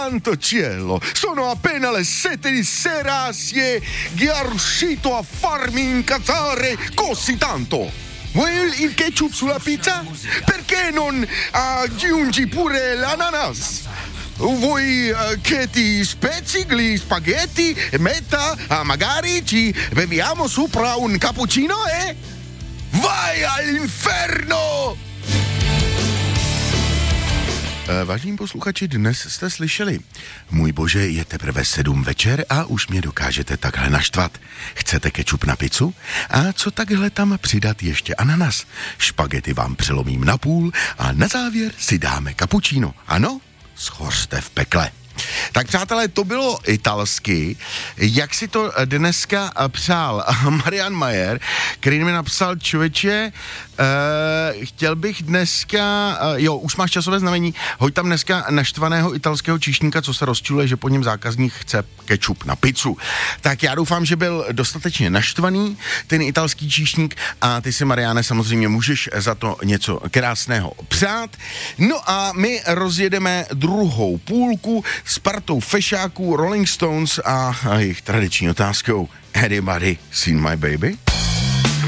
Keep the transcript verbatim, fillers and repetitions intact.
santo cielo, sono appena le sette di sera, si è riuscito a farmi incazzare così tanto. Vuoi il ketchup sulla pizza? Perché non aggiungi pure l'ananas? Vuoi uh, che ti spezzi gli spaghetti e metta, uh, magari ci beviamo sopra un cappuccino e vai all'inferno! Vážení posluchači, dnes jste slyšeli: můj bože, je teprve sedm večer a už mě dokážete takhle naštvat. Chcete kečup na pizzu? A co takhle tam přidat ještě ananas? Špagety vám přelomím na půl a na závěr si dáme cappuccino. Ano? Schořte v pekle. Tak přátelé, to bylo italsky, jak si to dneska přál Marian Majer, který mi napsal: člověče, uh, chtěl bych dneska, uh, jo, už máš časové znamení, hoď tam dneska naštvaného italského číšníka, co se rozčiluje, že po něm zákazník chce kečup na pizzu. Tak já doufám, že byl dostatečně naštvaný ten italský číšník a ty si, Mariáne, samozřejmě můžeš za to něco krásného přát. No a my rozjedeme druhou půlku s partou fešáků Rolling Stones a jejich tradiční otázkou: Anybody seen my baby?